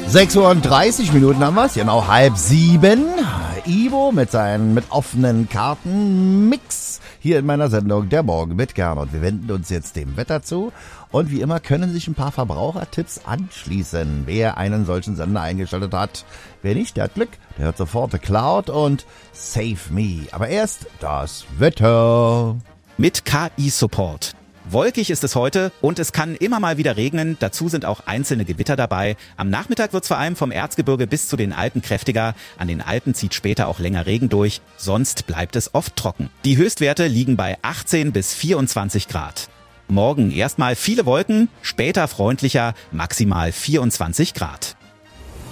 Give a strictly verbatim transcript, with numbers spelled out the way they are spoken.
sechs Uhr und dreißig Minuten haben wir es, genau halb sieben. Ivo mit seinen mit offenen Karten Mix hier in meiner Sendung Der Morgen mit Gernot. Wir wenden uns jetzt dem Wetter zu und wie immer können sich ein paar Verbrauchertipps anschließen. Wer einen solchen Sender eingeschaltet hat, wer nicht, der hat Glück. Der hört sofort The Cloud und Save Me. Aber erst das Wetter. Mit K I-Support. Wolkig ist es heute und es kann immer mal wieder regnen. Dazu sind auch einzelne Gewitter dabei. Am Nachmittag wird es vor allem vom Erzgebirge bis zu den Alpen kräftiger. An den Alpen zieht später auch länger Regen durch. Sonst bleibt es oft trocken. Die Höchstwerte liegen bei achtzehn bis vierundzwanzig Grad. Morgen erstmal viele Wolken, später freundlicher, maximal vierundzwanzig Grad.